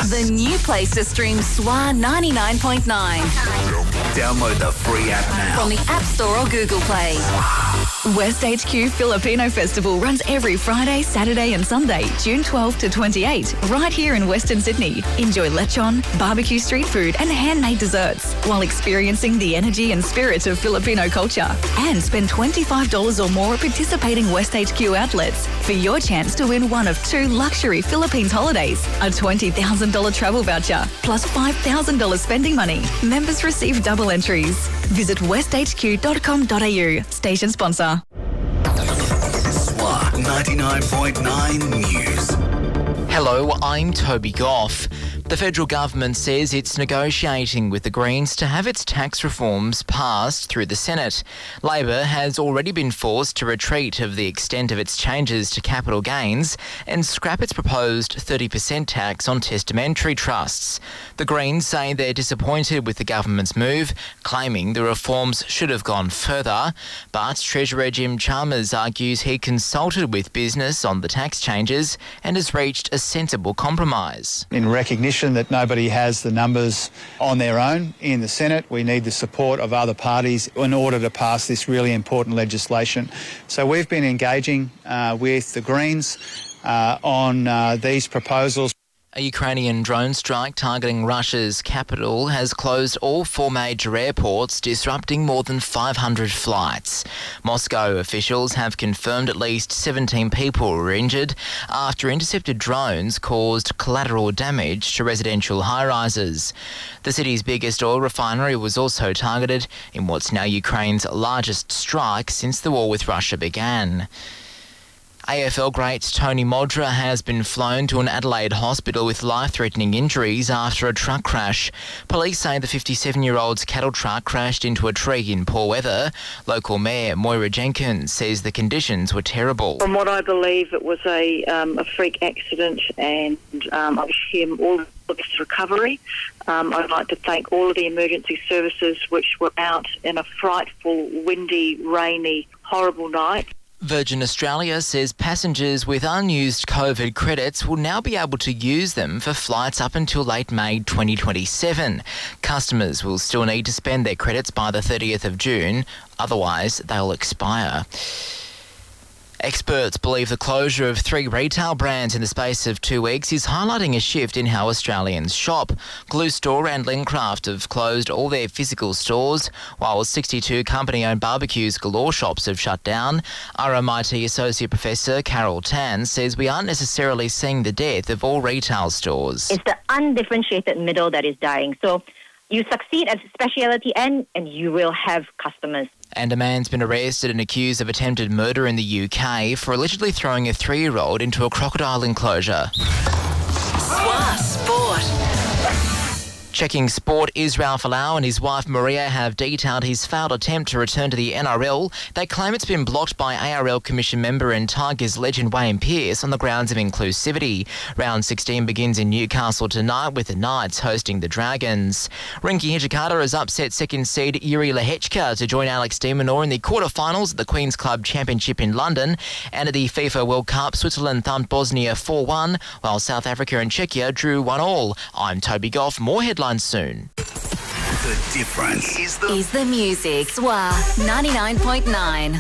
The new place to stream SWA 99.9. Download the free app now. From the App Store or Google Play. West HQ Filipino Festival runs every Friday, Saturday and Sunday, June 12 to 28, right here in Western Sydney. Enjoy lechon, barbecue street food and handmade desserts while experiencing the energy and spirit of Filipino culture. And spend $25 or more at participating West HQ outlets for your chance to win one of 2 luxury Philippines holidays, a $20,000 travel voucher, plus $5,000 spending money. Members receive double entries. Visit westhq.com.au. Station sponsor. SWA 99.9 News. Hello, I'm Toby Goff. The federal government says it's negotiating with the Greens to have its tax reforms passed through the Senate. Labor has already been forced to retreat of the extent of its changes to capital gains and scrap its proposed 30% tax on testamentary trusts. The Greens say they're disappointed with the government's move, claiming the reforms should have gone further. But Treasurer Jim Chalmers argues he consulted with business on the tax changes and has reached a sensible compromise. In recognition that nobody has the numbers on their own in the Senate, we need the support of other parties in order to pass this really important legislation. So we've been engaging with the Greens on these proposals. A Ukrainian drone strike targeting Russia's capital has closed all 4 major airports, disrupting more than 500 flights. Moscow officials have confirmed at least 17 people were injured after intercepted drones caused collateral damage to residential high-rises. The city's biggest oil refinery was also targeted in what's now Ukraine's largest strike since the war with Russia began. AFL great Tony Modra has been flown to an Adelaide hospital with life-threatening injuries after a truck crash. Police say the 57-year-old's cattle truck crashed into a tree in poor weather. Local Mayor Moira Jenkins says the conditions were terrible. From what I believe, it was a freak accident, and I wish him all of his recovery. I'd like to thank all of the emergency services which were out in a frightful, windy, rainy, horrible night. Virgin Australia says passengers with unused COVID credits will now be able to use them for flights up until late May 2027. Customers will still need to spend their credits by the 30th of June, otherwise they'll expire. Experts believe the closure of 3 retail brands in the space of 2 weeks is highlighting a shift in how Australians shop. Glue Store and Lincraft have closed all their physical stores, while 62 company-owned barbecues galore shops have shut down. RMIT Associate Professor Carol Tan says we aren't necessarily seeing the death of all retail stores. It's the undifferentiated middle that is dying. So you succeed at specialty end and you will have customers. And a man's been arrested and accused of attempted murder in the UK for allegedly throwing a 3-year-old into a crocodile enclosure. SWA Sport. Checking sport, Israel Folau and his wife Maria have detailed his failed attempt to return to the NRL. They claim it's been blocked by ARL Commission member and Tigers legend Wayne Pearce on the grounds of inclusivity. Round 16 begins in Newcastle tonight with the Knights hosting the Dragons. Rinky Hijikata has upset second seed Yuri Lehechka to join Alex de Minaur in the quarterfinals at the Queen's Club Championship in London. And at the FIFA World Cup, Switzerland thumped Bosnia 4-1, while South Africa and Czechia drew 1-1. I'm Toby Goff. More headlines soon. The difference is the music. SWA 99.9.